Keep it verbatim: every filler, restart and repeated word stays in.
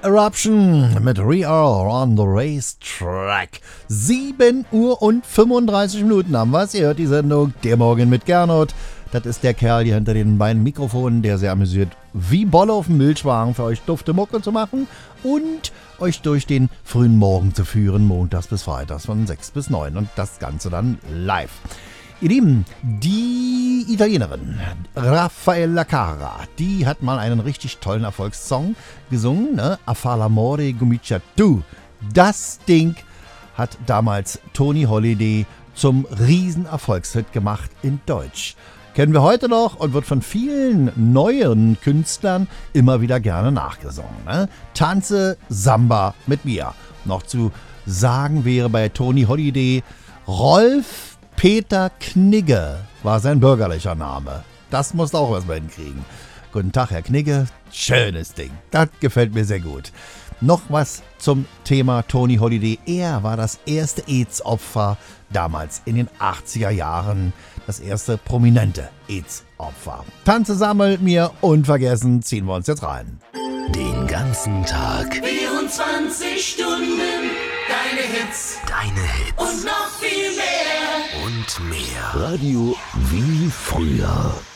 Eruption mit Real on the Racetrack. sieben Uhr und fünfunddreißig Minuten haben wir es. Ihr hört die Sendung Der Morgen mit Gernot. Das ist der Kerl hier hinter den beiden Mikrofonen, der sehr amüsiert wie Bolle auf dem Milchwagen für euch dufte Mucke zu machen und euch durch den frühen Morgen zu führen, montags bis freitags von sechs bis neun und das Ganze dann live. Ihr Lieben, die Italienerin Raffaella Carrà, die hat mal einen richtig tollen Erfolgssong gesungen, ne? A fa l'amore comincia tu. Das Ding hat damals Tony Holiday zum Riesenerfolgshit gemacht in Deutsch. Kennen wir heute noch und wird von vielen neuen Künstlern immer wieder gerne nachgesungen. Ne? Tanze Samba mit mir. Noch zu sagen wäre bei Tony Holiday Rolf Peter Knigge war sein bürgerlicher Name. Das musst du auch erstmal hinkriegen. Guten Tag, Herr Knigge. Schönes Ding. Das gefällt mir sehr gut. Noch was zum Thema Tony Holiday. Er war das erste AIDS-Opfer damals in den achtziger Jahren. Das erste prominente AIDS-Opfer. Tanze Samba mit mir. Unvergessen ziehen wir uns jetzt rein. Den ganzen Tag. vierundzwanzig Stunden. Deine Hits. Deine Hits. Und noch viel mehr. Und mehr. Radio wie früher.